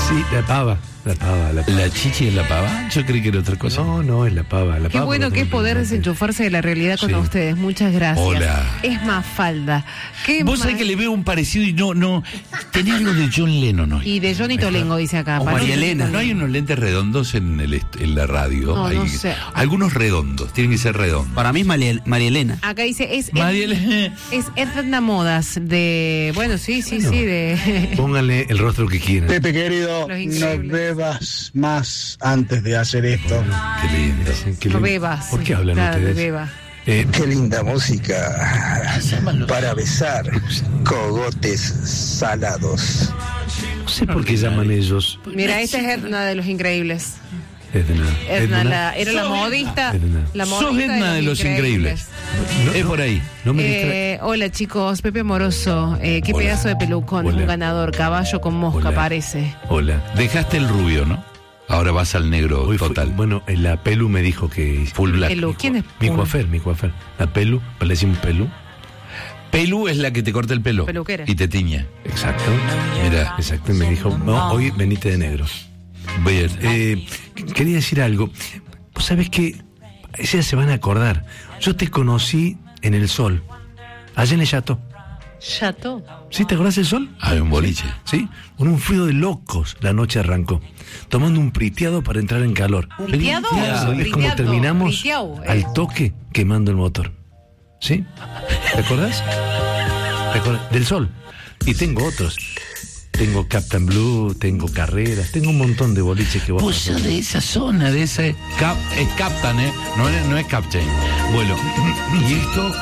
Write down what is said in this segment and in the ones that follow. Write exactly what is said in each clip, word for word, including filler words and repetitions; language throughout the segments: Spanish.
Sí, la pava. La pava, la pava. ¿La chichi es la pava? Yo creí que era otra cosa. No, no, es la pava. La Qué pava bueno que es poder desenchufarse de la realidad con Sí. ustedes. Muchas gracias. Hola. Es Mafalda. ¿Qué Vos más? sabés que le veo un parecido y no, no. Tenía algo de John Lennon hoy. Y de Johnny Tolengo, dice acá. O Parece María Elena. que- ¿No hay unos lentes redondos en, el est- en la radio? No, Hay no sé. Algunos redondos, tienen que ser redondos. Para mí es María, María Elena. Acá dice, es, María Elena. es Edna Modas de... Bueno, sí, sí, Bueno. sí, de... Pónganle el rostro que quieran. Pepe querido, Los no increíbles. bebas más antes de hacer esto. Qué lindo. Dicen que No le- bebas. ¿Por qué hablan Claro, de ustedes? beba. Eh, Qué linda música para besar cogotes salados. no sé por qué llaman ellos. Mira, esta es Edna de Los Increíbles. Edna. Edna, la, era la Sos modista. Edna. La Sos modista Edna de Los Increíbles. No, Es no, por ahí. no me distrae. Eh, hola chicos, Pepe Moroso, eh, qué Hola. pedazo de pelucón, Hola. un ganador, caballo con mosca Hola. parece. Hola. Dejaste el rubio, ¿no? Ahora vas al negro Hoy fui- total. bueno, eh, la Pelu me dijo que... Full black. Pelu, ¿quién es Mi Pelu? coafer, mi coafer. La Pelu, le decimos Pelu. Pelú es la que te corta el pelo. Peluquera. Y te tiñe. Exacto. Mira. Exacto, y me dijo, no, hoy venite de negro. Bien. Eh, quería decir algo. Vos sabés que ellas se van a acordar. Yo te conocí en el Sol, allá en el Chateau. Chateau. ¿Sí te acordás del Sol? Hay un boliche. Sí, con un frío de locos la noche arrancó, tomando un priteado para entrar en calor. ¿Priteado? ¿Sabés cómo Priteado, terminamos? priteado, eh. Al toque, quemando el motor. ¿Sí? ¿Te acordás? ¿Te acordás? Del Sol. Y tengo otros. Tengo Captain Blue, tengo carreras, tengo un montón de boliches que vos... Vos sos de esa zona, de ese... Cap, es Captain, ¿eh? No es, no es Captain. Bueno, y esto...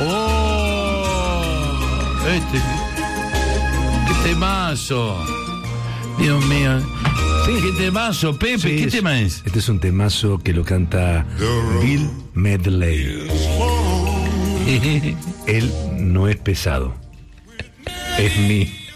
¡Oh! Este... ¡Qué temazo! Dios mío. ¿Qué temazo, Pepe? Sí, ¿Qué es- tema es? Este es un temazo que lo canta Bill Medley. Él no es pesado. Es mi